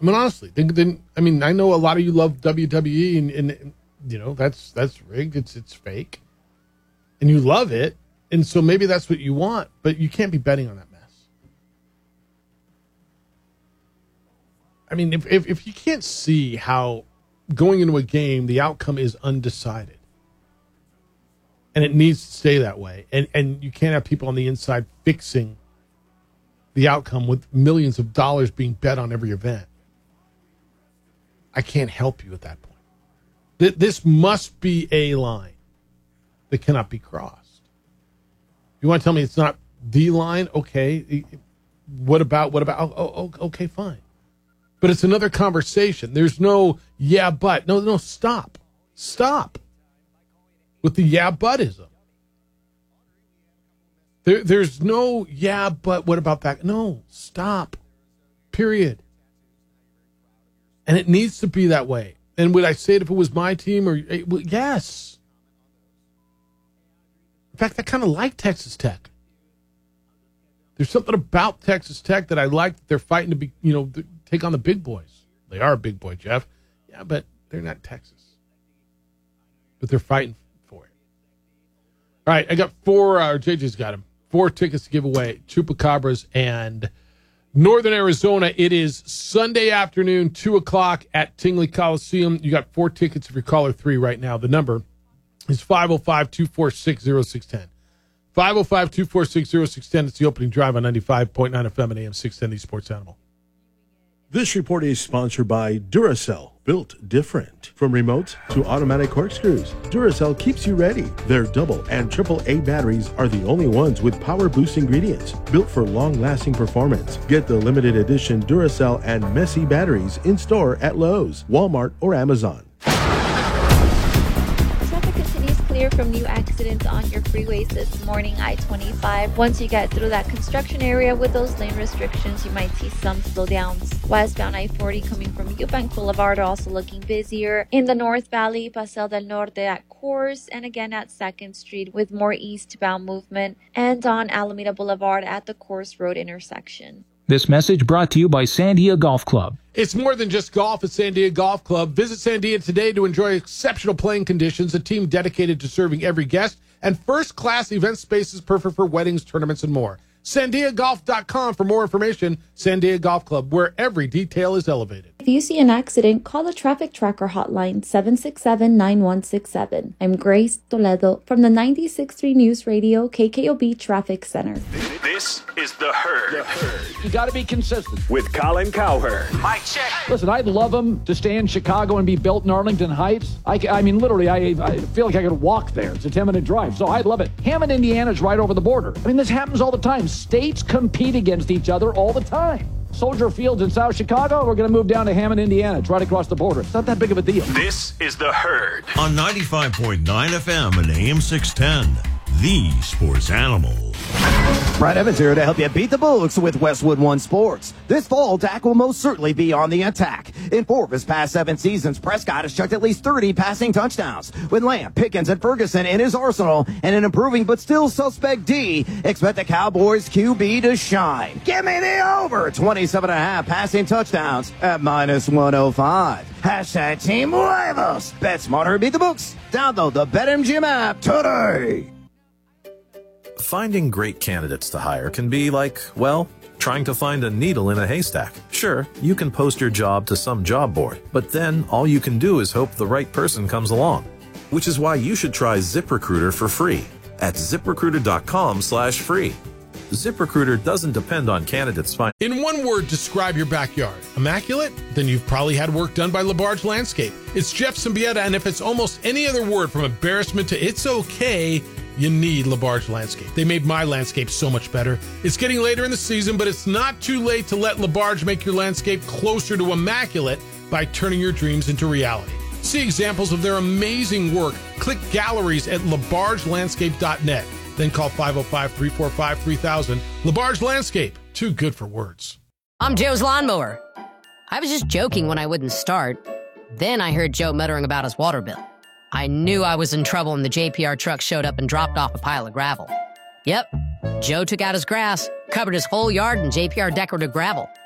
I mean, honestly, I know a lot of you love WWE, and you know that's rigged. It's fake, and you love it, and so maybe that's what you want, but you can't be betting on that mess. I mean, if you can't see how going into a game the outcome is undecided, and it needs to stay that way, and you can't have people on the inside fixing the outcome with millions of dollars being bet on every event, I can't help you at that point. This must be a line that cannot be crossed. You want to tell me it's not the line? Okay. What about? Oh, okay, fine. But it's another conversation. There's no yeah, but. No, stop. Stop with the yeah, butism. There's no yeah, but what about that? No, stop. Period. And it needs to be that way. And would I say it if it was my team? Well, yes. In fact, I kind of like Texas Tech. There's something about Texas Tech that I like. That they're fighting to be, take on the big boys. They are a big boy, Jeff. Yeah, but they're not Texas. But they're fighting for it. All right, I got JJ's got him. 4 tickets to give away. Chupacabras and Northern Arizona. It is Sunday afternoon, 2 o'clock at Tingley Coliseum. You got 4 tickets if you're caller 3 right now. The number is 505-246-0610. 505-246-0610. It's the opening drive on 95.9 FM and AM 610, the Sports Animal. This report is sponsored by Duracell, built different. From remotes to automatic corkscrews, Duracell keeps you ready. Their double and triple A batteries are the only ones with power boost ingredients, built for long-lasting performance. Get the limited edition Duracell and Messi batteries in store at Lowe's, Walmart, or Amazon. Clear from new accidents on your freeways this morning, I-25. Once you get through that construction area with those lane restrictions, you might see some slowdowns. Westbound I-40 coming from Eubank Boulevard also looking busier. In the North Valley, Paseo del Norte at Coors, and again at 2nd Street with more eastbound movement. And on Alameda Boulevard at the Coors Road intersection. This message brought to you by Sandia Golf Club. It's more than just golf at Sandia Golf Club. Visit Sandia today to enjoy exceptional playing conditions, a team dedicated to serving every guest, and first-class event spaces perfect for weddings, tournaments, and more. SandiaGolf.com for more information. Sandia Golf Club, where every detail is elevated. If you see an accident, call the Traffic Tracker hotline 767-9167. I'm Grace Toledo from the 96.3 News Radio KKOB Traffic Center. This is The Herd. You got to be consistent. With Colin Cowherd. Mike check. Listen, I'd love him to stay in Chicago and be built in Arlington Heights. I mean, literally, I feel like I could walk there. It's a 10-minute drive, so I'd love it. Hammond, Indiana's right over the border. I mean, this happens all the time. States compete against each other all the time. Soldier Field's in South Chicago. We're going to move down to Hammond, Indiana. It's right across the border. It's not that big of a deal. This is The Herd. On 95.9 FM and AM 610, the Sports Animal. Brad Evans here to help you beat the books with Westwood One Sports. This fall, Dak will most certainly be on the attack. In 4 of his past 7 seasons, Prescott has chucked at least 30 passing touchdowns. With Lamb, Pickens, and Ferguson in his arsenal, and an improving but still suspect D, expect the Cowboys QB to shine. Give me the over 27.5 passing touchdowns at -105. Hashtag Team Huevos. Bet smarter, beat the books. Download the BetMGM app today. Finding great candidates to hire can be like, well, trying to find a needle in a haystack. Sure, you can post your job to some job board, but then all you can do is hope the right person comes along. Which is why you should try ZipRecruiter for free at ZipRecruiter.com/free. ZipRecruiter doesn't depend on candidates finding. In one word, describe your backyard. Immaculate? Then you've probably had work done by LaBarge Landscape. It's Jeff Symbieta, and if it's almost any other word from embarrassment to it's okay, you need LaBarge Landscape. They made my landscape so much better. It's getting later in the season, but it's not too late to let LaBarge make your landscape closer to immaculate by turning your dreams into reality. See examples of their amazing work. Click galleries at labargelandscape.net. Then call 505-345-3000. LaBarge Landscape. Too good for words. I'm Joe's lawnmower. I was just joking when I wouldn't start. Then I heard Joe muttering about his water bill. I knew I was in trouble when the JPR truck showed up and dropped off a pile of gravel. Yep, Joe took out his grass, covered his whole yard in JPR decorative gravel.